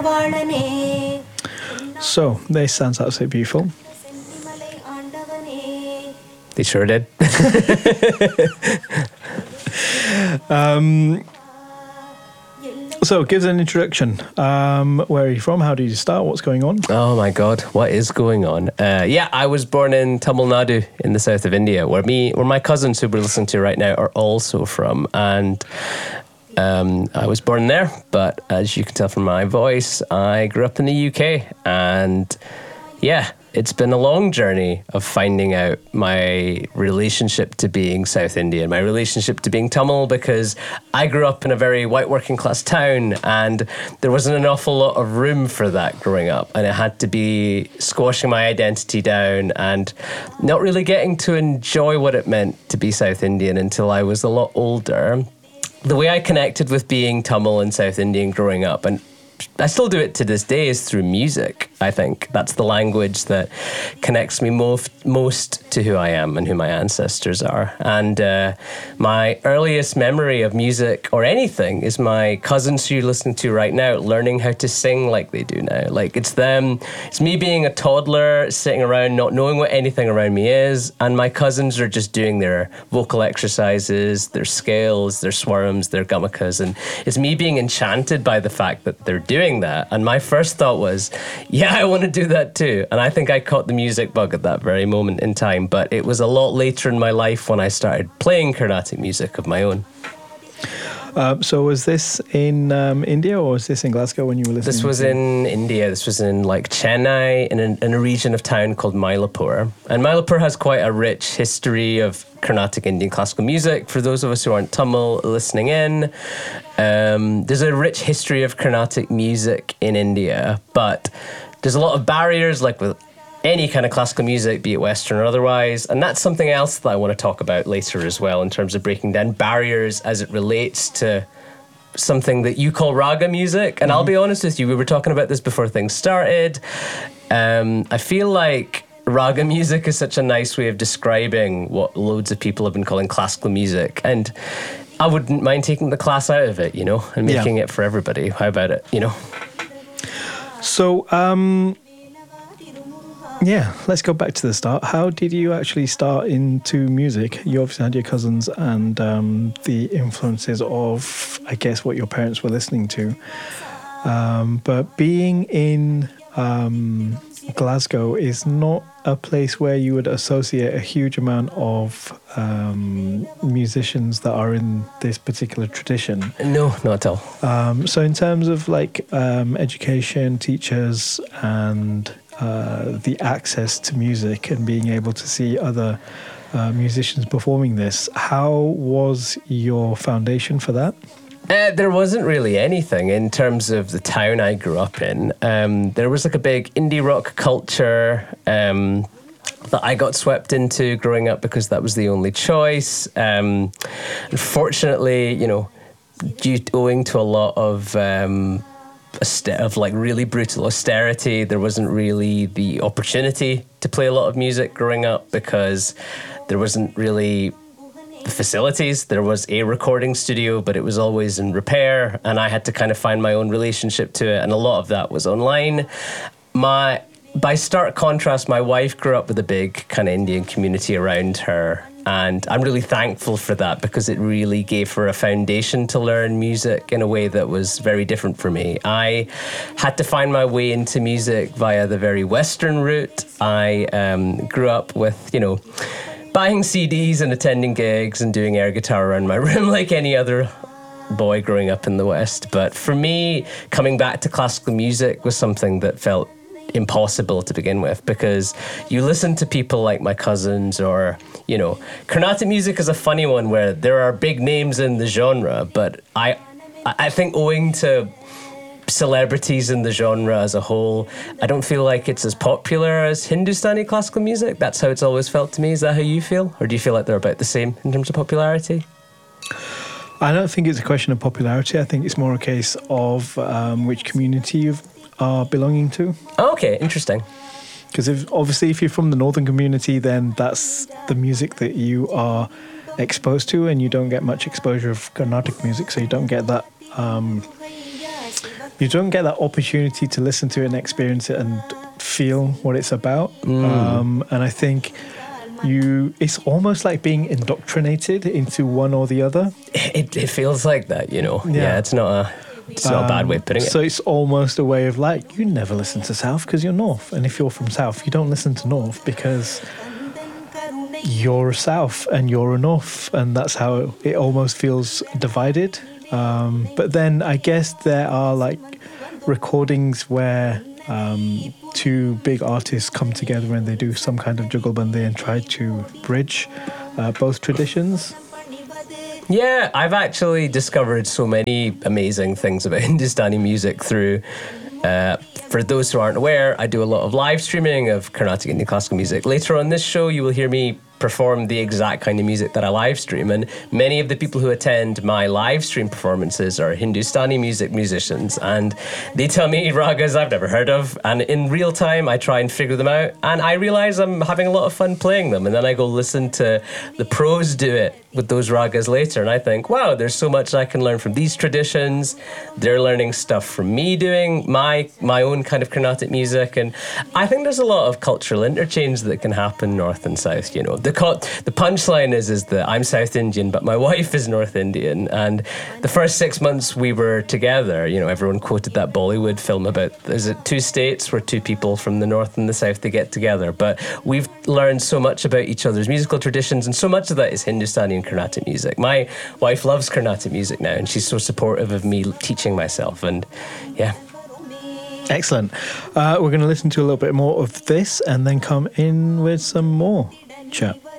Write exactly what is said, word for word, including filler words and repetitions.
So, this sounds absolutely beautiful. They sure did. um, so, give us an introduction. Um, where are you from? How did you start? What's going on? Oh my God, what is going on? Uh, yeah, I was born in Tamil Nadu in the south of India, where me, where my cousins who we're listening to right now are also from, and um, I was born there. But as you can tell from my voice, I grew up in the U K, and yeah. It's been a long journey of finding out my relationship to being South Indian, my relationship to being Tamil, because I grew up in a very white working class town and there wasn't an awful lot of room for that growing up. And it had to be squashing my identity down and not really getting to enjoy what it meant to be South Indian until I was a lot older. The way I connected with being Tamil and South Indian growing up, and I still do it to this day, is through music. I think that's the language that connects me most most to who I am and who my ancestors are. And uh, my earliest memory of music or anything is my cousins who you're listening to right now learning how to sing like they do now. Like it's them, it's me being a toddler sitting around not knowing what anything around me is, and my cousins are just doing their vocal exercises, their scales, their swarms, their gamakas, and it's me being enchanted by the fact that they're doing that. And my first thought was, yeah, I want to do that too. And I think I caught the music bug at that very moment in time. But it was a lot later in my life when I started playing Carnatic music of my own. Uh, so was this in um, India or was this in Glasgow when you were listening? This was to in India. This was in like Chennai, in a, in a region of town called Mylapore. And Mylapore has quite a rich history of Carnatic Indian classical music. For those of us who aren't Tamil listening in, um, there's a rich history of Carnatic music in India, but there's a lot of barriers, like with any kind of classical music, be it Western or otherwise. And that's something else that I want to talk about later as well, in terms of breaking down barriers as it relates to something that you call raga music. And mm-hmm. I'll be honest with you, we were talking about this before things started. Um, I feel like raga music is such a nice way of describing what loads of people have been calling classical music. And I wouldn't mind taking the class out of it, you know, and making yeah. it for everybody. How about it, you know? So, um... yeah, let's go back to the start. How did you actually start into music? You obviously had your cousins and um, the influences of, I guess, what your parents were listening to. Um, but being in um, Glasgow is not a place where you would associate a huge amount of um, musicians that are in this particular tradition. No, not at all. Um, so in terms of like um, education, teachers, and Uh, the access to music and being able to see other uh, musicians performing this, how was your foundation for that? Uh, there wasn't really anything in terms of the town I grew up in. Um, there was like a big indie rock culture um, that I got swept into growing up because that was the only choice. Um, unfortunately, you know, due owing to a lot of um, of like really brutal austerity, there wasn't really the opportunity to play a lot of music growing up because there wasn't really the facilities. There was a recording studio, but it was always in repair, and I had to kind of find my own relationship to it, and a lot of that was online. My by stark contrast, my wife grew up with a big kind of Indian community around her, and I'm really thankful for that because it really gave her a foundation to learn music in a way that was very different for me. I had to find my way into music via the very Western route. I um, grew up with, you know, buying C Ds and attending gigs and doing air guitar around my room like any other boy growing up in the West. But for me, coming back to classical music was something that felt impossible to begin with, because you listen to people like my cousins, or, you know, Carnatic music is a funny one where there are big names in the genre, but I I think owing to celebrities in the genre as a whole, I don't feel like it's as popular as Hindustani classical music. That's how it's always felt to me. Is that how you feel? Or do you feel like they're about the same in terms of popularity? I don't think it's a question of popularity. I think it's more a case of um, which community you are belonging to. Oh, okay, interesting. Because if, obviously if you're from the northern community, then that's the music that you are exposed to, and you don't get much exposure of Carnatic music, so you don't get that um, you don't get that opportunity to listen to it and experience it and feel what it's about. Mm. Um, and I think you, it's almost like being indoctrinated into one or the other. It, it feels like that, you know. Yeah, yeah it's not a it's not um, a bad way of putting it. So it's almost a way of like, you never listen to South because you're North, and if you're from South, you don't listen to North because you're a South and you're a North, and that's how it, it almost feels divided. Um, but then I guess there are like recordings where um, two big artists come together and they do some kind of jugalbandi and try to bridge uh, both traditions. Yeah, I've actually discovered so many amazing things about Hindustani music through Uh, for those who aren't aware, I do a lot of live streaming of Carnatic Indian classical music. Later on this show, you will hear me perform the exact kind of music that I live stream, and many of the people who attend my live stream performances are Hindustani music musicians, and they tell me ragas I've never heard of, and in real time I try and figure them out, and I realize I'm having a lot of fun playing them, and then I go listen to the pros do it with those ragas later, and I think, wow, there's so much I can learn from these traditions. They're learning stuff from me doing my my own kind of Carnatic music, and I think there's a lot of cultural interchange that can happen north and south. You know, the co- the punchline is is that I'm South Indian, but my wife is North Indian, and the first six months we were together, you know, everyone quoted that Bollywood film about, is it two states where two people from the north and the south, they get together, but we've learned so much about each other's musical traditions, and so much of that is Hindustani and Carnatic music. My wife loves Carnatic music now, and she's so supportive of me teaching myself, and yeah. Excellent. Uh, we're going to listen to a little bit more of this and then come in with some more chat.